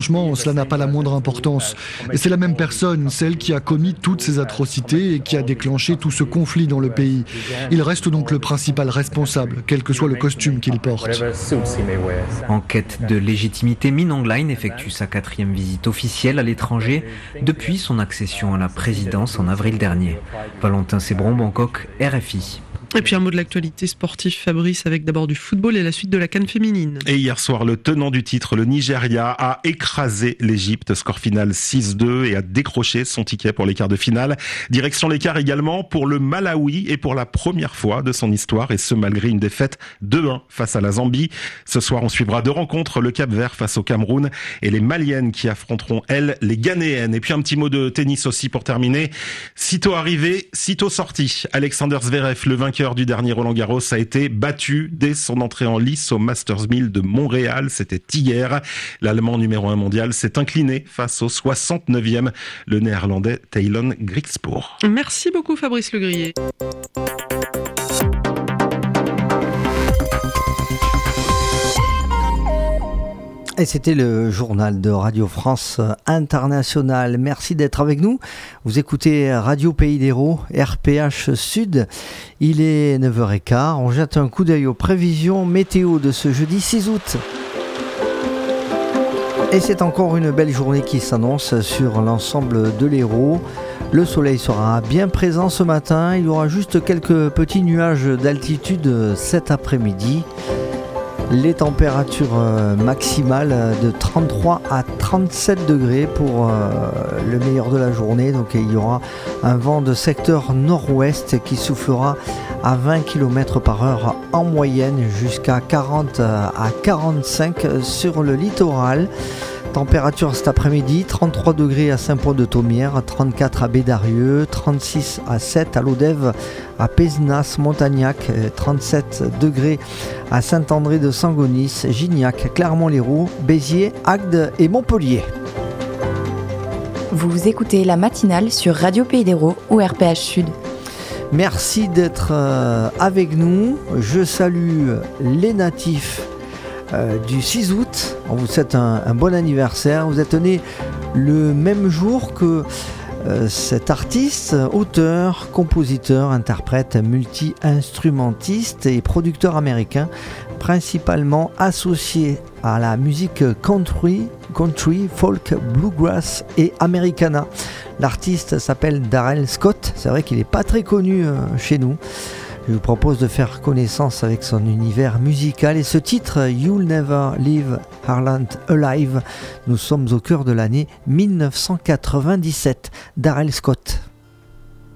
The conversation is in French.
franchement, cela n'a pas la moindre importance. Et c'est la même personne, celle qui a commis toutes ces atrocités et qui a déclenché tout ce conflit dans le pays. Il reste donc le principal responsable, quel que soit le costume qu'il porte. En quête de légitimité, Min Aung Hlaing effectue sa 4e visite officielle à l'étranger depuis son accession à la présidence en avril dernier. Valentin Sébron, Bangkok, RFI. Et puis un mot de l'actualité sportive, Fabrice, avec d'abord du football et la suite de la CAN féminine. Et hier soir, le tenant du titre, le Nigeria, a écrasé l'Égypte, score final 6-2, et a décroché son ticket pour les quarts de finale. Direction l'écart également pour le Malawi, et pour la première fois de son histoire, et ce malgré une défaite 2-1 face à la Zambie. Ce soir, on suivra 2 rencontres, le Cap-Vert face au Cameroun et les Maliennes qui affronteront, elles, les Ghanéennes. Et puis un petit mot de tennis aussi pour terminer. Sitôt arrivé, sitôt sorti. Alexander Zverev, le vainqueur du dernier Roland-Garros, a été battu dès son entrée en lice au Masters 1000 de Montréal. C'était hier. L'Allemand numéro 1 mondial s'est incliné face au 69e, le Néerlandais Taylan Griekspoor. Merci beaucoup Fabrice Legrier. Et c'était le journal de Radio France Internationale. Merci d'être avec nous. Vous écoutez Radio Pays d'Hérault, RPH Sud. Il est 9h15. On jette un coup d'œil aux prévisions météo de ce jeudi 6 août. Et c'est encore une belle journée qui s'annonce sur l'ensemble de l'Hérault. Le soleil sera bien présent ce matin. Il y aura juste quelques petits nuages d'altitude cet après-midi. Les températures maximales de 33 à 37 degrés pour le meilleur de la journée. Donc il y aura un vent de secteur nord-ouest qui soufflera à 20 km par heure en moyenne jusqu'à 40 à 45 sur le littoral. Température cet après-midi, 33 degrés à Saint-Paul-de-Thomière, 34 à Bédarieux, 36 à 7 à Lodève, à Pézenas, Montagnac, 37 degrés à Saint-André de Sangonis, Gignac, Clermont-Lérault, Béziers, Agde et Montpellier. Vous écoutez la matinale sur Radio Pays d'Hérault ou RPH Sud. Merci d'être avec nous. Je salue les natifs du 6 août. On vous souhaite un bon anniversaire. Vous êtes né le même jour que cet artiste, auteur, compositeur, interprète, multi-instrumentiste et producteur américain, principalement associé à la musique country, folk, bluegrass et americana. L'artiste s'appelle Darrell Scott. C'est vrai qu'il n'est pas très connu chez nous. Je vous propose de faire connaissance avec son univers musical et ce titre, You'll Never Leave Ireland Alive. Nous sommes au cœur de l'année 1997. Darrell Scott.